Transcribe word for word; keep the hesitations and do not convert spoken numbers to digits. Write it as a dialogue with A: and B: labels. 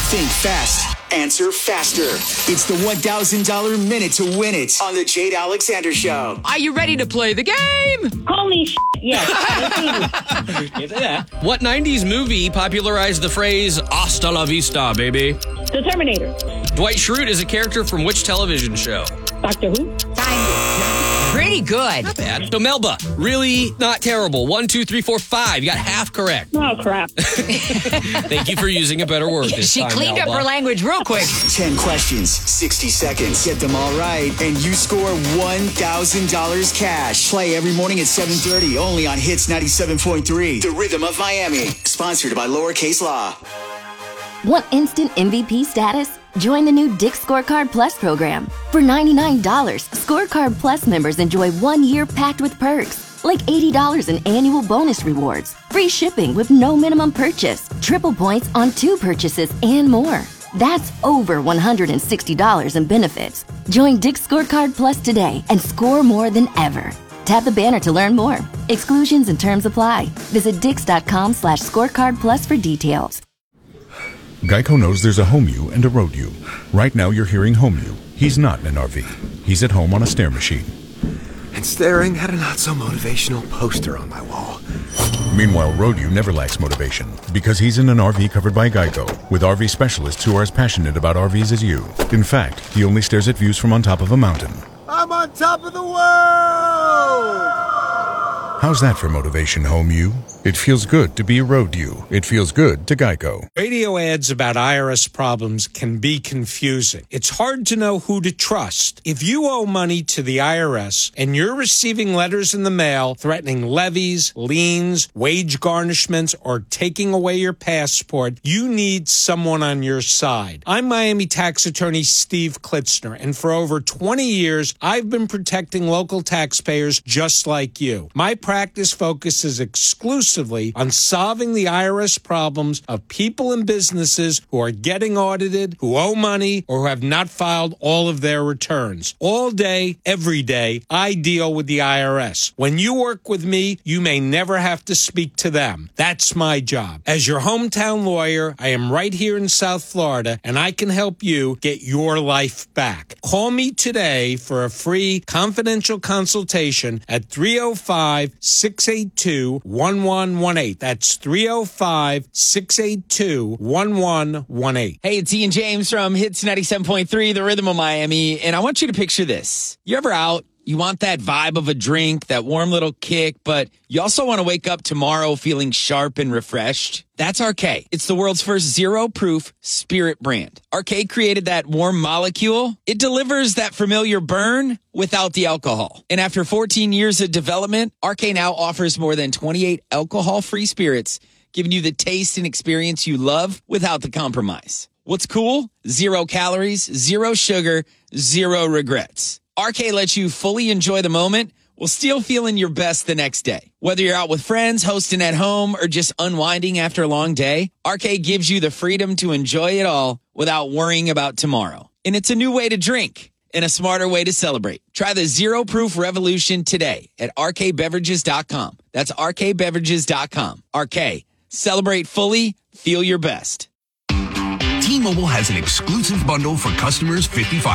A: Think fast. Answer faster. It's the one thousand dollars minute to win it on the Jade Alexander Show.
B: Are you ready to play the game?
C: Holy shit, yes.
D: What nineties movie popularized the phrase hasta la vista, baby?
C: The Terminator.
D: Dwight Schrute is a character from which television show?
C: Doctor Who?
B: Pretty good.
D: Not bad. So Melba, really not terrible. One, two, three, four, five. You got half correct.
C: Oh, crap.
D: Thank you for using a better word this
B: She
D: time,
B: cleaned
D: Melba.
B: up her language real quick.
A: ten questions, sixty seconds. Get them all right, and you score one thousand dollars cash. Play every morning at seven thirty, only on Hits ninety-seven point three. The Rhythm of Miami. Sponsored by Lowercase Law.
E: Want instant M V P status? Join the new Dick's Scorecard Plus program. For ninety-nine dollars, Scorecard Plus members enjoy one year packed with perks, like eighty dollars in annual bonus rewards, free shipping with no minimum purchase, triple points on two purchases, and more. That's over one hundred sixty dollars in benefits. Join Dick's Scorecard Plus today and score more than ever. Tap the banner to learn more. Exclusions and terms apply. Visit dix.com slash scorecard plus for details.
F: Geico knows there's a home you and a road you. Right now you're hearing home you. He's not in an R V. He's at home on a stair machine.
G: And staring at a not-so-motivational poster on my wall.
F: Meanwhile, road you never lacks motivation because he's in an R V covered by Geico with R V specialists who are as passionate about R Vs as you. In fact, he only stares at views from on top of a mountain.
G: I'm on top of the world!
F: How's that for motivation, home you? It feels good to be a road you. It feels good to Geico.
H: Radio ads about I R S problems can be confusing. It's hard to know who to trust. If you owe money to the I R S and you're receiving letters in the mail threatening levies, liens, wage garnishments, or taking away your passport, you need someone on your side. I'm Miami tax attorney Steve Klitzner, and for over twenty years, I've been protecting local taxpayers just like you. My practice focuses exclusively on solving the I R S problems of people and businesses who are getting audited, who owe money, or who have not filed all of their returns. All day, every day, I deal with the I R S. When you work with me, you may never have to speak to them. That's my job. As your hometown lawyer, I am right here in South Florida, and I can help you get your life back. Call me today for a free confidential consultation at three oh five, six eight two, one one one eight. That's three oh five, six eight two, one one one eight.
B: Hey, it's Ian James from Hits ninety-seven point three, The Rhythm of Miami, and I want you to picture this. You ever out? You want that vibe of a drink, that warm little kick, but you also want to wake up tomorrow feeling sharp and refreshed? That's R K. It's the world's first zero-proof spirit brand. R K created that warm molecule. It delivers that familiar burn without the alcohol. And after fourteen years of development, R K now offers more than twenty-eight alcohol-free spirits, giving you the taste and experience you love without the compromise. What's cool? Zero calories, zero sugar, zero regrets. R K lets you fully enjoy the moment while still feeling your best the next day. Whether you're out with friends, hosting at home, or just unwinding after a long day, R K gives you the freedom to enjoy it all without worrying about tomorrow. And it's a new way to drink and a smarter way to celebrate. Try the Zero Proof Revolution today at R K beverages dot com. That's R K beverages dot com. R K, celebrate fully, feel your best.
I: T-Mobile has an exclusive bundle for customers fifty-five